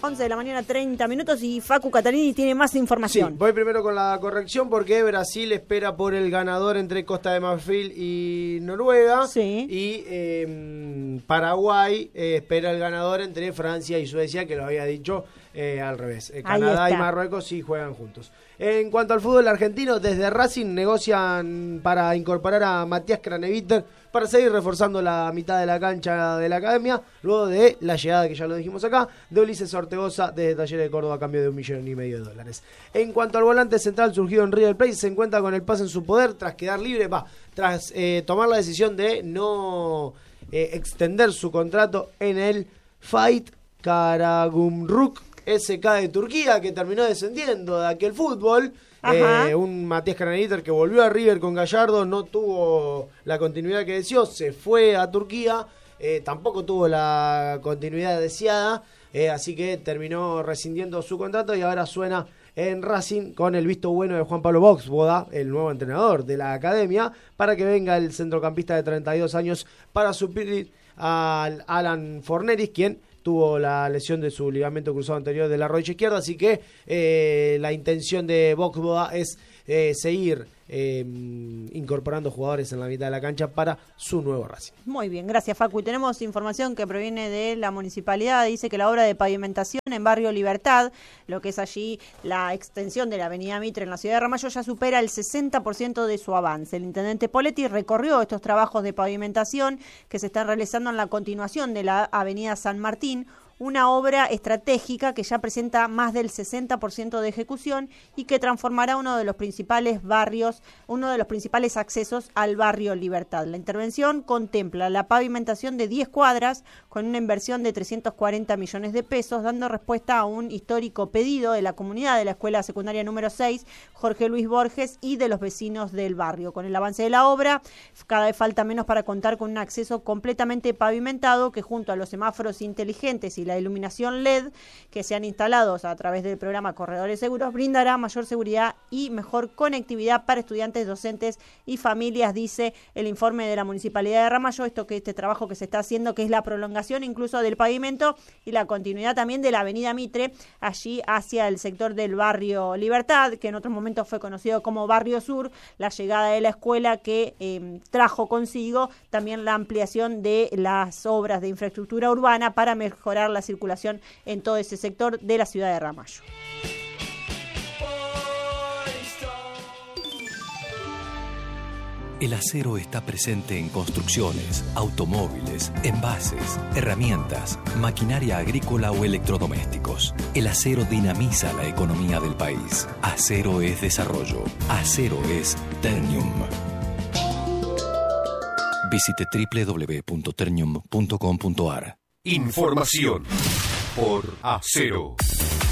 11 de la mañana, 30 minutos, y Facu Catalini tiene más información. Sí, voy primero con la corrección porque Brasil espera por el ganador entre Costa de Marfil y Noruega. Sí. Y Paraguay espera el ganador entre Francia y Suecia, que lo había dicho al revés. Canadá y Marruecos sí juegan juntos. En cuanto al fútbol argentino, desde Racing negocian para incorporar a Matías Craneviter para seguir reforzando la mitad de la cancha de la academia, luego de la llegada, que ya lo dijimos acá, de Ulises Ortegoza desde Talleres de Córdoba a cambio de $1,5 million. En cuanto al volante central surgido en River Plate, se encuentra con el pase en su poder tras quedar libre, tras tomar la decisión de no extender su contrato en el Fight Karagümrük SK de Turquía, que terminó descendiendo de aquel fútbol. Un Matías Craneviter que volvió a River con Gallardo, no tuvo la continuidad que deseó, se fue a Turquía, tampoco tuvo la continuidad deseada, así que terminó rescindiendo su contrato y ahora suena en Racing con el visto bueno de Juan Pablo Boxboda, el nuevo entrenador de la academia, para que venga el centrocampista de 32 años para suplir al Alan Forneris, quien tuvo la lesión de su ligamento cruzado anterior de la rodilla izquierda, así que la intención de Boxboda es seguir incorporando jugadores en la mitad de la cancha para su nuevo Racing. Muy bien, gracias Facu. Y tenemos información que proviene de la municipalidad. Dice que la obra de pavimentación en Barrio Libertad, lo que es allí la extensión de la avenida Mitre en la ciudad de Ramallo, ya supera el 60% de su avance. El intendente Poletti recorrió estos trabajos de pavimentación que se están realizando en la continuación de la avenida San Martín, una obra estratégica que ya presenta más del 60% de ejecución y que transformará uno de los principales barrios, uno de los principales accesos al barrio Libertad. La intervención contempla la pavimentación de 10 cuadras con una inversión de 340 millones de pesos, dando respuesta a un histórico pedido de la comunidad de la Escuela Secundaria número 6, Jorge Luis Borges, y de los vecinos del barrio. Con el avance de la obra, cada vez falta menos para contar con un acceso completamente pavimentado que, junto a los semáforos inteligentes y la iluminación LED que se han instalado a través del programa Corredores Seguros, brindará mayor seguridad y mejor conectividad para estudiantes, docentes y familias, dice el informe de la Municipalidad de Ramallo. Este trabajo que se está haciendo, que es la prolongación incluso del pavimento y la continuidad también de la avenida Mitre, allí hacia el sector del barrio Libertad, que en otros momentos fue conocido como Barrio Sur, la llegada de la escuela que trajo consigo también la ampliación de las obras de infraestructura urbana para mejorar la circulación en todo ese sector de la ciudad de Ramallo. El acero está presente en construcciones, automóviles, envases, herramientas, maquinaria agrícola o electrodomésticos. El acero dinamiza la economía del país. Acero es desarrollo. Acero es Ternium. Visite www.ternium.com.ar. Información por Acero.